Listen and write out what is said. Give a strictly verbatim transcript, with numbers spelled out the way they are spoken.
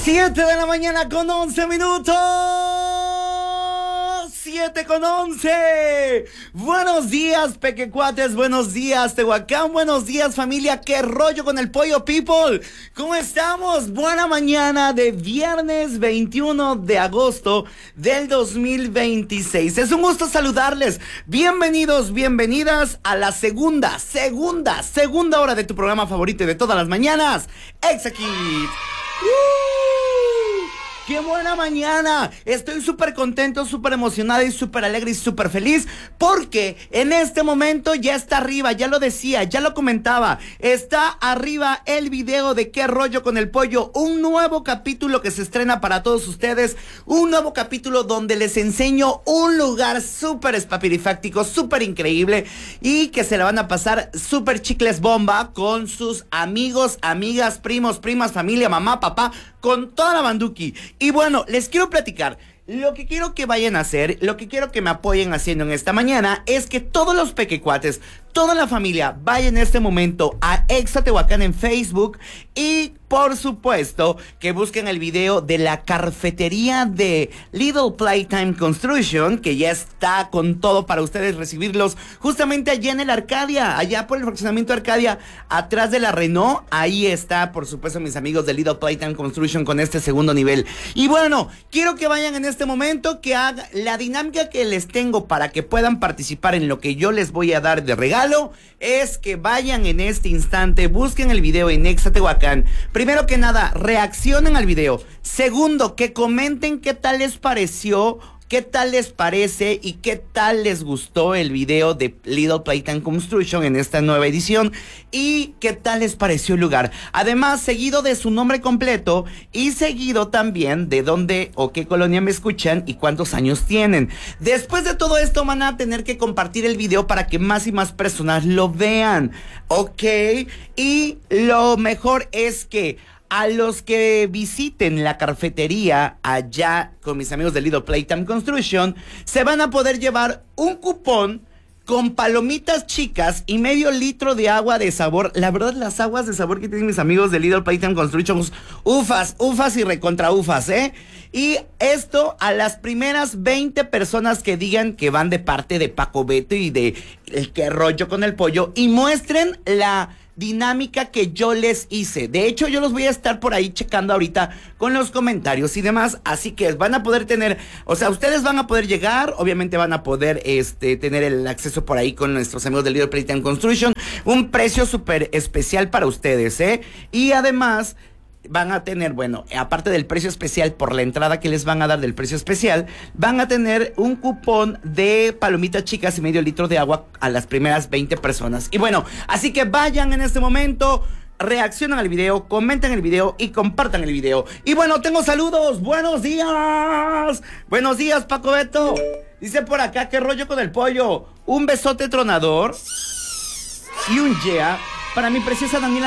siete de la mañana con once minutos. siete con once. Buenos días, pequecuates. Buenos días, Tehuacán. Buenos días, familia. ¿Qué rollo con el pollo, people? ¿Cómo estamos? Buena mañana de viernes veintiuno de agosto del dos mil veintiséis. Es un gusto saludarles. Bienvenidos, bienvenidas a la segunda, segunda, segunda hora de tu programa favorito de todas las mañanas, Exa Kids. ¡Uh! ¡Qué buena mañana! Estoy súper contento, súper emocionado y súper alegre y súper feliz porque en este momento ya está arriba, ya lo decía, ya lo comentaba, está arriba el video de Qué rollo con el pollo, un nuevo capítulo que se estrena para todos ustedes, un nuevo capítulo donde les enseño un lugar súper espapirifáctico, súper increíble y que se la van a pasar súper chicles bomba con sus amigos, amigas, primos, primas, familia, mamá, papá, con toda la banduki. Y bueno, les quiero platicar. Lo que quiero que vayan a hacer, lo que quiero que me apoyen haciendo en esta mañana es que todos los pequecuates, toda la familia, vayan en este momento a Exa Tehuacán en Facebook y por supuesto que busquen el video de la cafetería de Little Playtime Construction, que ya está con todo para ustedes recibirlos justamente allá en el Arcadia, allá por el fraccionamiento Arcadia, atrás de la Renault. Ahí está, por supuesto, mis amigos de Little Playtime Construction con este segundo nivel. Y bueno, quiero que vayan en este momento, que haga la dinámica que les tengo para que puedan participar en lo que yo les voy a dar de regalo, es que vayan en este instante, busquen el video en Exa Tehuacán. Primero que nada, reaccionen al video. Segundo, que comenten qué tal les pareció, qué tal les parece y qué tal les gustó el video de Little Playtime Construction en esta nueva edición y qué tal les pareció el lugar. Además, seguido de su nombre completo y seguido también de dónde o qué colonia me escuchan y cuántos años tienen. Después de todo esto van a tener que compartir el video para que más y más personas lo vean, ¿ok? Y lo mejor es que a los que visiten la cafetería allá con mis amigos de Little Playtime Construction, se van a poder llevar un cupón con palomitas chicas y medio litro de agua de sabor. La verdad, las aguas de sabor que tienen mis amigos de Little Playtime Construction, ufas, ufas y recontra ufas, ¿eh? Y esto a las primeras veinte personas que digan que van de parte de Paco Beto y de el Qué rollo con el pollo y muestren la dinámica que yo les hice. De hecho, yo los voy a estar por ahí checando ahorita con los comentarios y demás, así que van a poder tener, o sea, ustedes van a poder llegar, obviamente van a poder este tener el acceso por ahí con nuestros amigos de Little Playtime Construction, un precio súper especial para ustedes, ¿eh? Y además van a tener, bueno, aparte del precio especial por la entrada que les van a dar del precio especial, van a tener un cupón de palomitas chicas y medio litro de agua a las primeras veinte personas. Y bueno, así que vayan en este momento, reaccionen al video, comenten el video y compartan el video. Y bueno, tengo saludos. Buenos días. Buenos días, Paco Beto. Dice por acá, qué rollo con el pollo. Un besote tronador y un yeah para mi preciosa Daniela